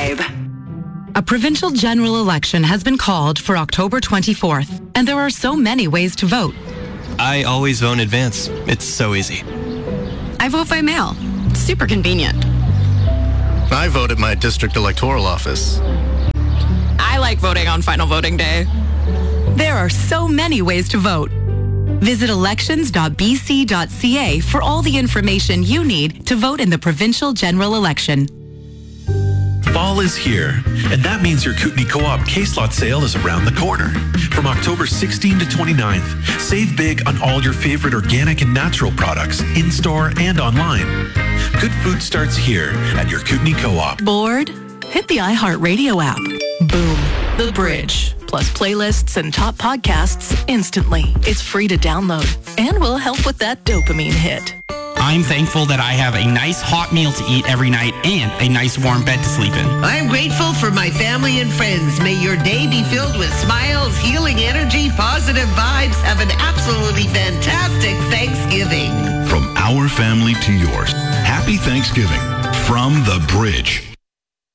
vibe. A provincial general election has been called for October 24th, and there are so many ways to vote. I always vote in advance. It's so easy. I vote by mail. Super convenient. I vote at my district electoral office. I like voting on final voting day. There are so many ways to vote. Visit elections.bc.ca for all the information you need to vote in the provincial general election. Fall is here, and that means your Kootenay Co-op case lot sale is around the corner. From October 16 to 29th, save big on all your favorite organic and natural products, in-store and online. Good food starts here at your Kootenay Co-op. Bored? Hit the iHeartRadio app. Boom. The Bridge. Plus playlists and top podcasts instantly. It's free to download and will help with that dopamine hit. I'm thankful that I have a nice hot meal to eat every night and a nice warm bed to sleep in. I'm grateful for my family and friends. May your day be filled with smiles, healing energy, positive vibes. Have an absolutely fantastic Thanksgiving. From our family to yours, happy Thanksgiving from The Bridge.